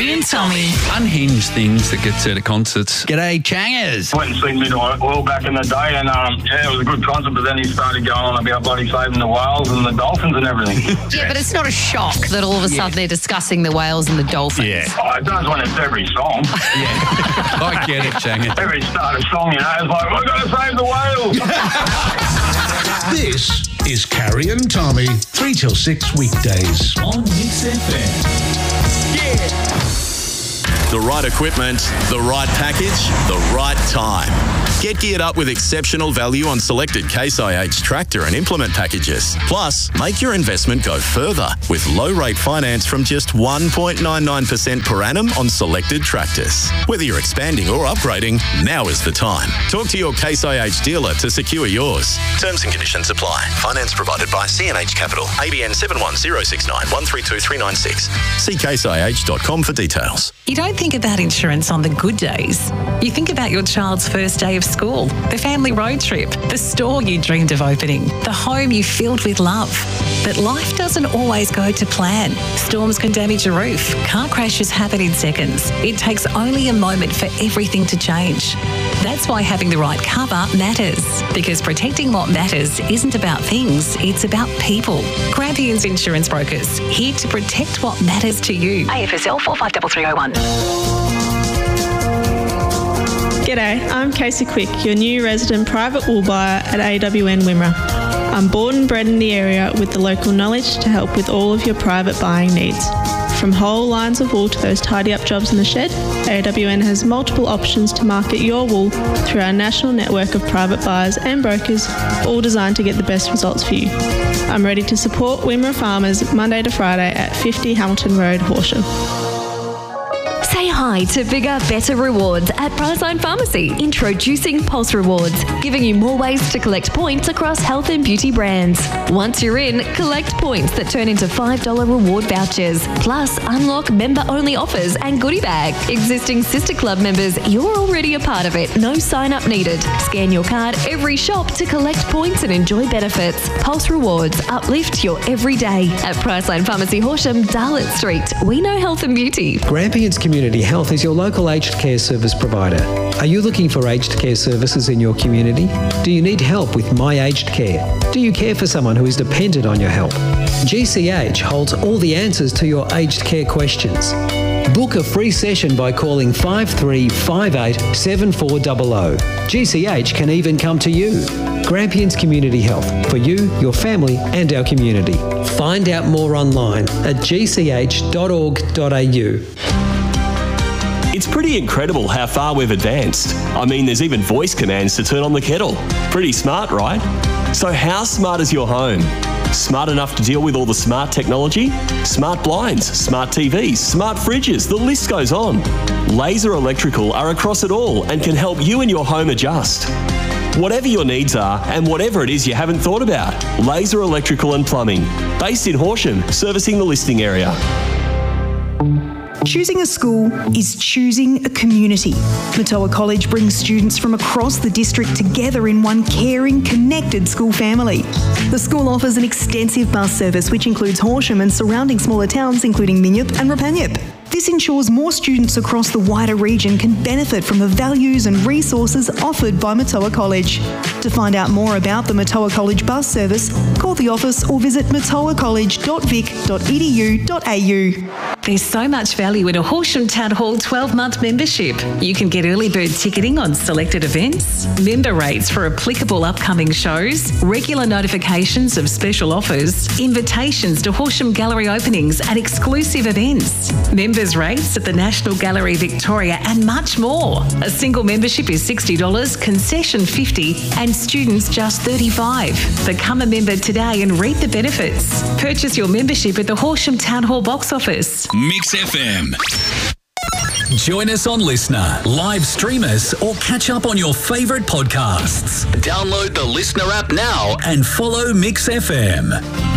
Carrie and Tommy. Unhinged things that get said at concerts. G'day, Changers. Went and seen Midnight Oil back in the day, and it was a good concert, but then he started going on about bloody saving the whales and the dolphins and everything. Yeah, but it's not a shock that all of a sudden they're discussing the whales and the dolphins. Yeah. Oh, it does when it's every song. I get it, Changa. Every start of song, it's like, we're going to save the whales. This is Carrie and Tommy, 3 till 6 weekdays. On Mix FM. Yeah. The right equipment, the right package, the right time. Get geared up with exceptional value on selected Case IH tractor and implement packages. Plus, make your investment go further with low-rate finance from just 1.99% per annum on selected tractors. Whether you're expanding or upgrading, now is the time. Talk to your Case IH dealer to secure yours. Terms and conditions apply. Finance provided by CNH Capital. ABN 71069 132 396. See caseih.com for details. You don't think about insurance on the good days. You think about your child's first day of school, the family road trip, the store you dreamed of opening, the home you filled with love. But life doesn't always go to plan. Storms can damage a roof. Car crashes happen in seconds. It takes only a moment for everything to change. That's why having the right cover matters. Because protecting what matters isn't about things, it's about people. Grampians Insurance Brokers, here to protect what matters to you. AFSL 453301. G'day, I'm Casey Quick, your new resident private wool buyer at AWN Wimmera. I'm born and bred in the area with the local knowledge to help with all of your private buying needs. From whole lines of wool to those tidy-up jobs in the shed, AWN has multiple options to market your wool through our national network of private buyers and brokers, all designed to get the best results for you. I'm ready to support Wimmera farmers Monday to Friday at 50 Hamilton Road, Horsham. Say hi to bigger, better rewards at Priceline Pharmacy. Introducing Pulse Rewards, giving you more ways to collect points across health and beauty brands. Once you're in, collect points that turn into $5 reward vouchers. Plus, unlock member-only offers and goodie bag. Existing Sister Club members, you're already a part of it. No sign-up needed. Scan your card every shop to collect points and enjoy benefits. Pulse Rewards, uplift your everyday. At Priceline Pharmacy Horsham, Darlett Street. We know health and beauty. Grampians Community Health is your local aged care service provider. Are you looking for aged care services in your community? Do you need help with My Aged Care? Do you care for someone who is dependent on your help? GCH holds all the answers to your aged care questions. Book a free session by calling 5358 7400. GCH can even come to you. Grampians Community Health, for you, your family and our community. Find out more online at gch.org.au. It's pretty incredible how far we've advanced. I mean, there's even voice commands to turn on the kettle. Pretty smart, right? So how smart is your home? Smart enough to deal with all the smart technology? Smart blinds, smart TVs, smart fridges, the list goes on. Laser Electrical are across it all and can help you and your home adjust. Whatever your needs are and whatever it is you haven't thought about, Laser Electrical and Plumbing. Based in Horsham, servicing the listing area. Choosing a school is choosing a community. Matoa College brings students from across the district together in one caring, connected school family. The school offers an extensive bus service which includes Horsham and surrounding smaller towns including Minyip and Rapanyip. This ensures more students across the wider region can benefit from the values and resources offered by Matoa College. To find out more about the Matoa College bus service, call the office or visit matoacollege.vic.edu.au. There's so much value in a Horsham Town Hall 12-month membership. You can get early bird ticketing on selected events, member rates for applicable upcoming shows, regular notifications of special offers, invitations to Horsham Gallery openings and exclusive events, members rates at the National Gallery Victoria and much more. A single membership is $60, concession $50 and students just $35. Become a member today and reap the benefits. Purchase your membership at the Horsham Town Hall box office. Mix FM. Join us on Listener, live stream us, or catch up on your favourite podcasts. Download the Listener app now and follow Mix FM.